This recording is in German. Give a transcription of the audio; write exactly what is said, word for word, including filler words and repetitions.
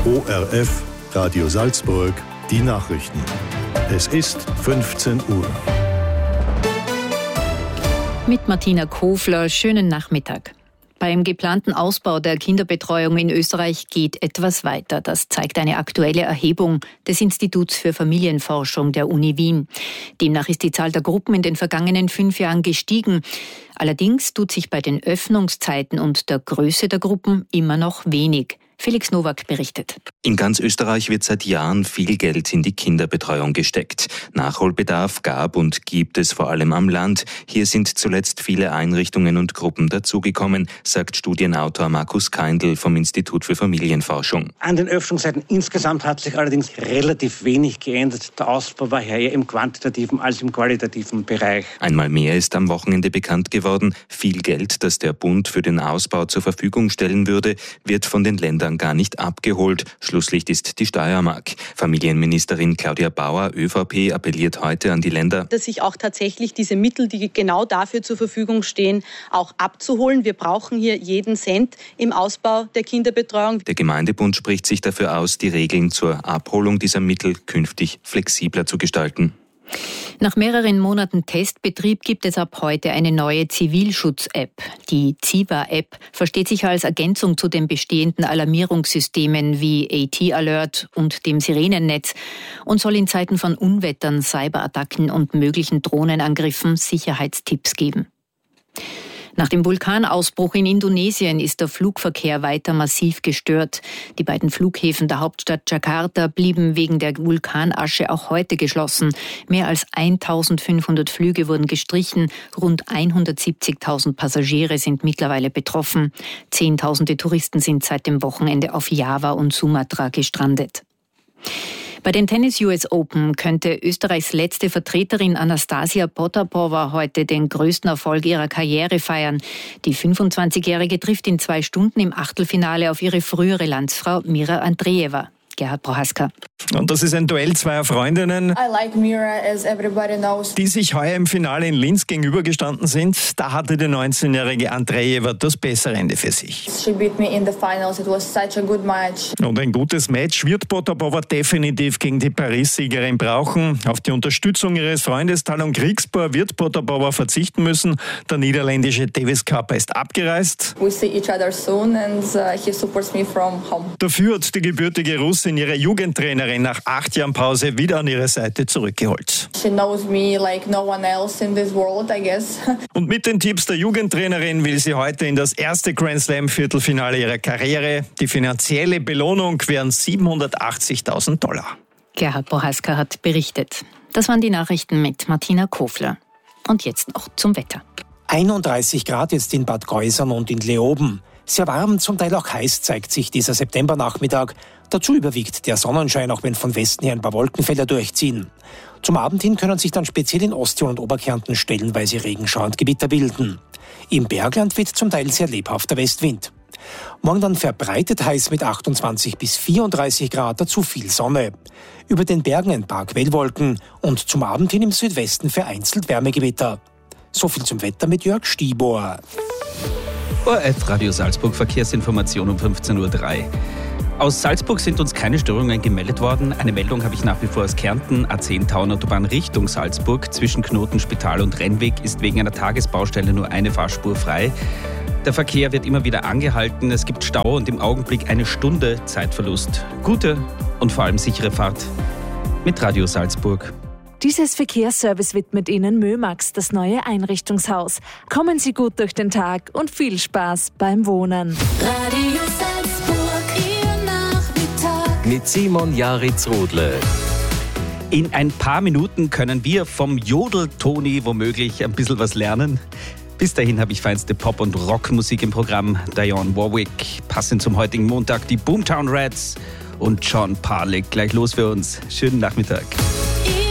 O R F, Radio Salzburg, die Nachrichten. Es ist fünfzehn Uhr. Mit Martina Kofler, schönen Nachmittag. Beim geplanten Ausbau der Kinderbetreuung in Österreich geht etwas weiter. Das zeigt eine aktuelle Erhebung des Instituts für Familienforschung der Uni Wien. Demnach ist die Zahl der Gruppen in den vergangenen fünf Jahren gestiegen. Allerdings tut sich bei den Öffnungszeiten und der Größe der Gruppen immer noch wenig. Felix Nowak berichtet. In ganz Österreich wird seit Jahren viel Geld in die Kinderbetreuung gesteckt. Nachholbedarf gab und gibt es vor allem am Land. Hier sind zuletzt viele Einrichtungen und Gruppen dazugekommen, sagt Studienautor Markus Kaindl vom Institut für Familienforschung. An den Öffnungszeiten insgesamt hat sich allerdings relativ wenig geändert. Der Ausbau war eher im quantitativen als im qualitativen Bereich. Einmal mehr ist am Wochenende bekannt geworden. Viel Geld, das der Bund für den Ausbau zur Verfügung stellen würde, wird von den Ländern gar nicht abgeholt. Schlusslicht ist die Steiermark. Familienministerin Claudia Bauer, ÖVP, appelliert heute an die Länder, dass sich auch tatsächlich diese Mittel, die genau dafür zur Verfügung stehen, auch abzuholen. Wir brauchen hier jeden Cent im Ausbau der Kinderbetreuung. Der Gemeindebund spricht sich dafür aus, die Regeln zur Abholung dieser Mittel künftig flexibler zu gestalten. Nach mehreren Monaten Testbetrieb gibt es ab heute eine neue Zivilschutz-App. Die Ziva-App versteht sich als Ergänzung zu den bestehenden Alarmierungssystemen wie A T-Alert und dem Sirenennetz und soll in Zeiten von Unwettern, Cyberattacken und möglichen Drohnenangriffen Sicherheitstipps geben. Nach dem Vulkanausbruch in Indonesien ist der Flugverkehr weiter massiv gestört. Die beiden Flughäfen der Hauptstadt Jakarta blieben wegen der Vulkanasche auch heute geschlossen. Mehr als eintausendfünfhundert Flüge wurden gestrichen. Rund hundertsiebzigtausend Passagiere sind mittlerweile betroffen. Zehntausende Touristen sind seit dem Wochenende auf Java und Sumatra gestrandet. Bei den Tennis-U S Open könnte Österreichs letzte Vertreterin Anastasia Potapova heute den größten Erfolg ihrer Karriere feiern. Die fünfundzwanzigjährige trifft in zwei Stunden im Achtelfinale auf ihre frühere Landsfrau Mira Andreeva. Gerhard Prohaska. Und das ist ein Duell zweier Freundinnen, I like Mira, as everybody knows. die sich heuer im Finale in Linz gegenübergestanden sind. Da hatte die neunzehnjährige Andreeva das bessere Ende für sich. She beat me in the finals. It was such a good match. Und ein gutes Match wird Potapova definitiv gegen die Paris-Siegerin brauchen. Auf die Unterstützung ihres Freundes Talon Griekspoor wird Potapova verzichten müssen. Der niederländische Davis Cup ist abgereist. We see each other soon and uh, he supports me from home. Dafür hat die gebürtige Russin ihre Jugendtrainerin nach acht Jahren Pause wieder an ihre Seite zurückgeholt. She knows me like no one else in this world, I guess. Und mit den Tipps der Jugendtrainerin will sie heute in das erste Grand Slam Viertelfinale ihrer Karriere. Die finanzielle Belohnung wären siebenhundertachtzigtausend Dollar. Gerhard Prohaska hat berichtet. Das waren die Nachrichten mit Martina Kofler. Und jetzt noch zum Wetter. einunddreißig Grad jetzt in Bad Geusern und in Leoben. Sehr warm, zum Teil auch heiß zeigt sich dieser Septembernachmittag. Dazu überwiegt der Sonnenschein, auch wenn von Westen her ein paar Wolkenfelder durchziehen. Zum Abend hin können sich dann speziell in Osttirol und Oberkärnten stellenweise Regenschauer und Gewitter bilden. Im Bergland weht zum Teil sehr lebhafter Westwind. Morgen dann verbreitet heiß mit achtundzwanzig bis vierunddreißig Grad, dazu viel Sonne. Über den Bergen ein paar Quellwolken und zum Abend hin im Südwesten vereinzelt Wärmegewitter. So viel zum Wetter mit Jörg Stibor. O R F Radio Salzburg, Verkehrsinformation um fünfzehn Uhr drei. Aus Salzburg sind uns keine Störungen gemeldet worden. Eine Meldung habe ich nach wie vor aus Kärnten. A zehn Tauernautobahn Richtung Salzburg zwischen Knoten, Spital und Rennweg ist wegen einer Tagesbaustelle nur eine Fahrspur frei. Der Verkehr wird immer wieder angehalten. Es gibt Stau und im Augenblick eine Stunde Zeitverlust. Gute und vor allem sichere Fahrt mit Radio Salzburg. Dieses Verkehrsservice widmet Ihnen Mömax, das neue Einrichtungshaus. Kommen Sie gut durch den Tag und viel Spaß beim Wohnen. Radio Salzburg, Ihr Nachmittag. Mit Simon Jaritz-Rodle. In ein paar Minuten können wir vom Jodel-Toni womöglich ein bisschen was lernen. Bis dahin habe ich feinste Pop- und Rockmusik im Programm. Dionne Warwick, passend zum heutigen Montag die Boomtown Rats und John Parlick. Gleich los für uns. Schönen Nachmittag.